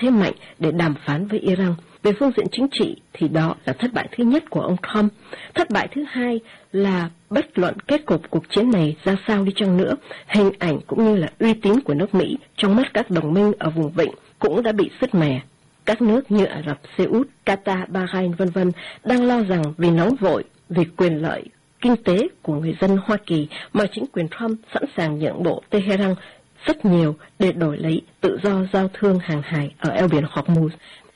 thế mạnh để đàm phán với Iran. Về phương diện chính trị thì đó là thất bại thứ nhất của ông Trump. Thất bại thứ hai là bất luận kết cục cuộc chiến này ra sao đi chăng nữa, hình ảnh cũng như là uy tín của nước Mỹ trong mắt các đồng minh ở vùng vịnh cũng đã bị sứt mẻ. Các nước như Ả Rập Xê Út, Qatar, Bahrain v.v. đang lo rằng vì nóng vội, vì quyền lợi kinh tế của người dân Hoa Kỳ mà chính quyền Trump sẵn sàng nhượng bộ Tehran rất nhiều để đổi lấy tự do giao thương hàng hải ở eo biển Hormuz.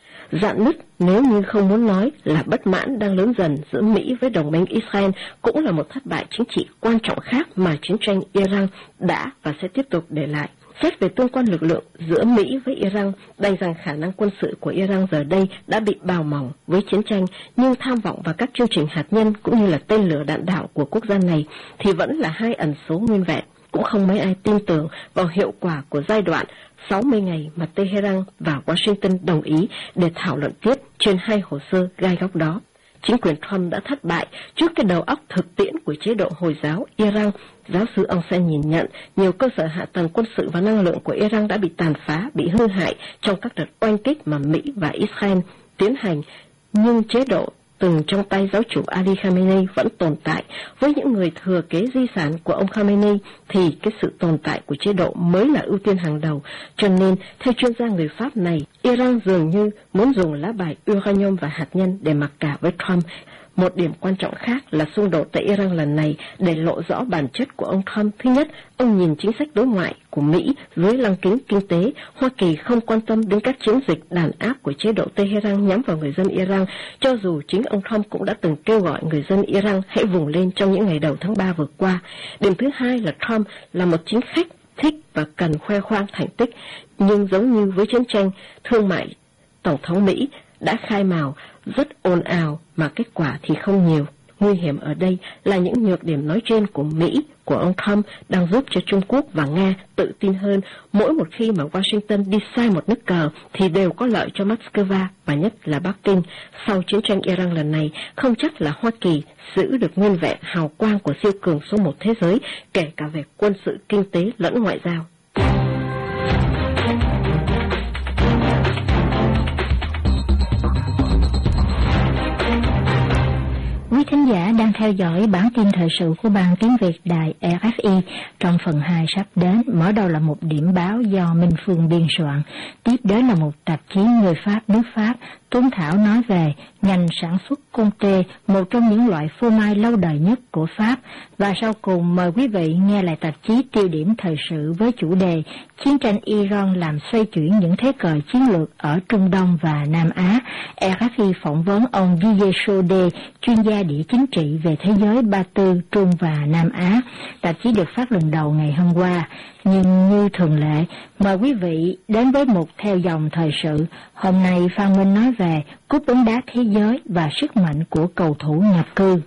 Rạn nứt, nếu như không muốn nói là bất mãn đang lớn dần giữa Mỹ với đồng minh Israel, cũng là một thất bại chính trị quan trọng khác mà chiến tranh Iran đã và sẽ tiếp tục để lại. Xét về tương quan lực lượng giữa Mỹ với Iran, đành rằng khả năng quân sự của Iran giờ đây đã bị bào mòn với chiến tranh, nhưng tham vọng và các chương trình hạt nhân cũng như là tên lửa đạn đạo của quốc gia này thì vẫn là hai ẩn số nguyên vẹn. Cũng không mấy ai tin tưởng vào hiệu quả của giai đoạn 60 ngày mà Tehran và Washington đồng ý để thảo luận tiếp trên hai hồ sơ gai góc đó. Chính quyền Trump đã thất bại trước cái đầu óc thực tiễn của chế độ Hồi giáo Iran. Giáo sư ông sẽ nhìn nhận nhiều cơ sở hạ tầng quân sự và năng lượng của Iran đã bị tàn phá, bị hư hại trong các đợt oanh kích mà Mỹ và Israel tiến hành, nhưng chế độ từng trong tay giáo chủ Ali Khamenei vẫn tồn tại. Với những người thừa kế di sản của ông Khamenei thì cái sự tồn tại của chế độ mới là ưu tiên hàng đầu. Cho nên, theo chuyên gia người Pháp này, Iran dường như muốn dùng lá bài uranium và hạt nhân để mặc cả với Trump. Một điểm quan trọng khác là xung đột tại Iran lần này để lộ rõ bản chất của ông Trump. Thứ nhất, ông nhìn chính sách đối ngoại của Mỹ dưới lăng kính kinh tế. Hoa Kỳ không quan tâm đến các chiến dịch đàn áp của chế độ Tehran nhắm vào người dân Iran, cho dù chính ông Trump cũng đã từng kêu gọi người dân Iran hãy vùng lên trong những ngày đầu tháng 3 vừa qua. Điểm thứ hai là Trump là một chính khách thích và cần khoe khoang thành tích, nhưng giống như với chiến tranh thương mại, Tổng thống Mỹ đã khai mào rất ồn ào mà kết quả thì không nhiều. Nguy hiểm ở đây là những nhược điểm nói trên của Mỹ, của ông Trump đang giúp cho Trung Quốc và Nga tự tin hơn. Mỗi một khi mà Washington đi sai một nước cờ thì đều có lợi cho Moscow và nhất là Bắc Kinh. Sau chiến tranh Iran lần này, không chắc là Hoa Kỳ giữ được nguyên vẹn hào quang của siêu cường số 1 thế giới, kể cả về quân sự, kinh tế lẫn ngoại giao. Quý thính giả đang theo dõi bản tin thời sự của Ban Tiếng Việt Đài RFI. Trong phần 2 sắp đến, mở đầu là một điểm báo do Minh Phương biên soạn. Tiếp đến là một tạp chí người Pháp nước Pháp. Tuấn Thảo nói về ngành sản xuất Comté, một trong những loại phô mai lâu đời nhất của Pháp. Và sau cùng mời quý vị nghe lại tạp chí tiêu điểm thời sự với chủ đề Chiến tranh Iran làm xoay chuyển những thế cờ chiến lược ở Trung Đông và Nam Á. RFI phỏng vấn ông Didier Chaudet, chuyên gia địa chính trị về thế giới Ba Tư, Trung và Nam Á. Tạp chí được phát lần đầu ngày hôm qua. Nhưng như thường lệ, mời quý vị đến với một theo dòng thời sự. Hôm nay Phan Minh nói về cúp bóng đá thế giới và sức mạnh của cầu thủ nhập cư.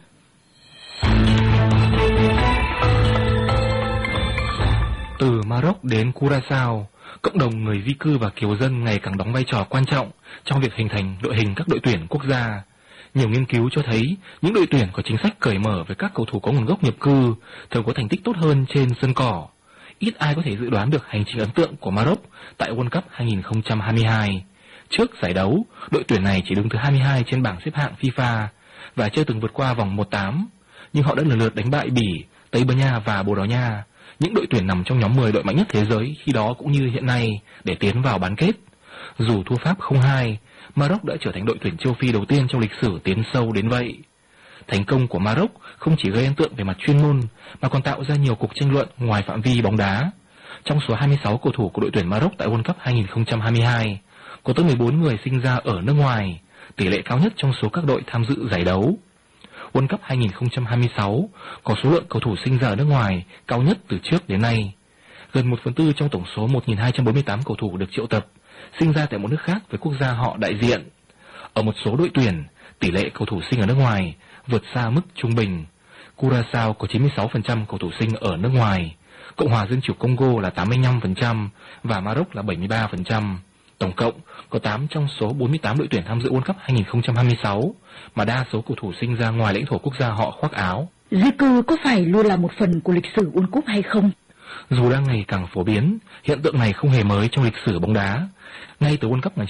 Từ Maroc đến Curaçao, cộng đồng người di cư và kiều dân ngày càng đóng vai trò quan trọng trong việc hình thành đội hình các đội tuyển quốc gia. Nhiều nghiên cứu cho thấy những đội tuyển có chính sách cởi mở với các cầu thủ có nguồn gốc nhập cư thường có thành tích tốt hơn trên sân cỏ. Ít ai có thể dự đoán được hành trình ấn tượng của Maroc tại World Cup 2022. Trước giải đấu, đội tuyển này chỉ đứng thứ 22 trên bảng xếp hạng FIFA và chưa từng vượt qua vòng 1/8, nhưng họ đã lần lượt đánh bại Bỉ, Tây Ban Nha và Bồ Đào Nha, những đội tuyển nằm trong nhóm 10 đội mạnh nhất thế giới khi đó cũng như hiện nay, để tiến vào bán kết. Dù thua Pháp 0-2, Maroc đã trở thành đội tuyển châu Phi đầu tiên trong lịch sử tiến sâu đến vậy. Thành công của Maroc không chỉ gây ấn tượng về mặt chuyên môn mà còn tạo ra nhiều cuộc tranh luận ngoài phạm vi bóng đá. Trong số 26 cầu thủ của đội tuyển Maroc tại World Cup 2022, có tới 14 người sinh ra ở nước ngoài, tỷ lệ cao nhất trong số các đội tham dự giải đấu. World Cup 2026 có số lượng cầu thủ sinh ra ở nước ngoài cao nhất từ trước đến nay. Gần 1/4 trong tổng số 1.248 cầu thủ được triệu tập sinh ra tại một nước khác với quốc gia họ đại diện. Ở một số đội tuyển, tỷ lệ cầu thủ sinh ở nước ngoài vượt xa mức trung bình. Curaçao có 96% cầu thủ sinh ở nước ngoài, Cộng hòa Dân chủ Congo là 85% và Maroc là 73%. Tổng cộng có 8 trong số 48 đội tuyển tham dự World Cup 2026, mà đa số cầu thủ sinh ra ngoài lãnh thổ quốc gia họ khoác áo. Di cư có phải luôn là một phần của lịch sử World Cup hay không? Dù đang ngày càng phổ biến, hiện tượng này không hề mới trong lịch sử bóng đá. Ngay từ World Cup